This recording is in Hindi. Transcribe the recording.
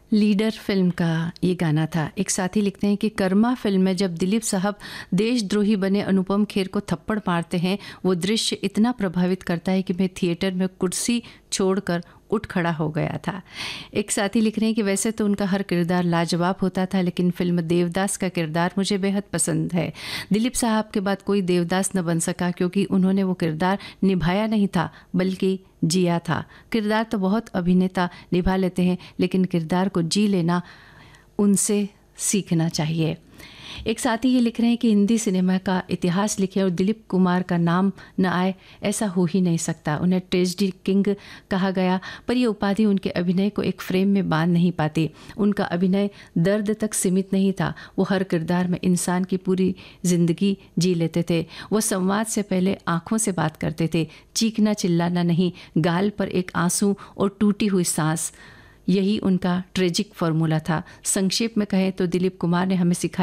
लीडर फिल्म का ये गाना था। एक साथी लिखते हैं कि कर्मा फिल्म में जब दिलीप साहब देशद्रोही बने अनुपम खेर को थप्पड़ मारते हैं, वो दृश्य इतना प्रभावित करता है कि मैं थिएटर में कुर्सी छोड़कर उठ खड़ा हो गया था। एक साथी लिख रहे हैं कि वैसे तो उनका हर किरदार लाजवाब होता था, लेकिन फिल्म देवदास का किरदार मुझे बेहद पसंद है। दिलीप साहब के बाद कोई देवदास न बन सका क्योंकि उन्होंने वो किरदार निभाया नहीं था बल्कि जिया था। किरदार तो बहुत अभिनेता निभा लेते हैं, लेकिन किरदार को जी लेना उनसे सीखना चाहिए। एक साथी ये लिख रहे हैं कि हिंदी सिनेमा का इतिहास लिखे और दिलीप कुमार का नाम न आए, ऐसा हो ही नहीं सकता। उन्हें ट्रेजेडी किंग कहा गया, पर ये उपाधि उनके अभिनय को एक फ्रेम में बांध नहीं पाती। उनका अभिनय दर्द तक सीमित नहीं था, वो हर किरदार में इंसान की पूरी जिंदगी जी लेते थे। वो संवाद से पहले आंखों से बात करते थे, चीखना चिल्लाना नहीं, गाल पर एक आंसू और टूटी हुई सांस, यही उनका ट्रेजिक फॉर्मूला था। संक्षेप में कहें तो दिलीप कुमार ने हमें सिखाया